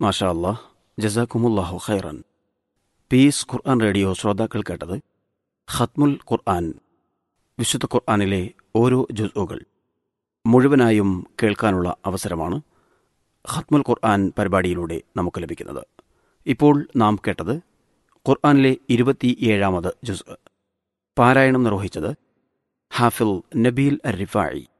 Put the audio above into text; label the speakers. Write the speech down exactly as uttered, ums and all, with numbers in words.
Speaker 1: മാഷാ അല്ലാഹ്, ജസാക്കുമുല്ലാഹു ഖൈറൻ. പീസ് ഖുർആൻ റേഡിയോ ശ്രോതാക്കൾ കേട്ടത് ഖത്മുൽ ഖുർആൻ, വിശുദ്ധ ഖുർആനിലെ ഓരോ ജുസ്ഉകൾ മുഴുവനായും കേൾക്കാനുള്ള അവസരമാണ് ഖത്മുൽ ഖുർആൻ പരിപാടിയിലൂടെ നമുക്ക് ലഭിക്കുന്നത്. ഇപ്പോൾ നാം കേട്ടത് ഖുർആനിലെ ഇരുപത്തിയേഴാമത് ജുസ്. പാരായണം നിർവഹിച്ചത് ഹാഫിൽ നബീൽ അർ റിഫായി.